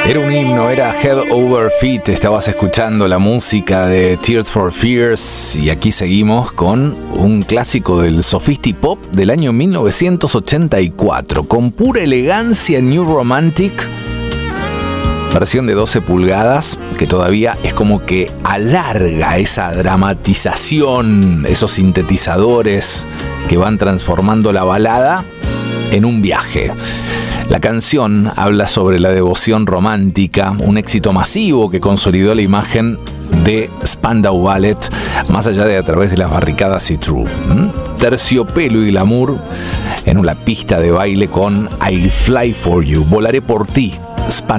Era un himno, era Head Over Feet. Estabas escuchando la música de Tears for Fears y aquí seguimos con un clásico del Sophisti-Pop del año 1984 con pura elegancia, New Romantic, versión de 12 pulgadas que todavía es como que alarga esa dramatización, esos sintetizadores que van transformando la balada en un viaje. La canción habla sobre la devoción romántica, un éxito masivo que consolidó la imagen de Spandau Ballet más allá de a través de las barricadas y True. Terciopelo y glamour en una pista de baile con I'll Fly For You, volaré por ti, Spandau.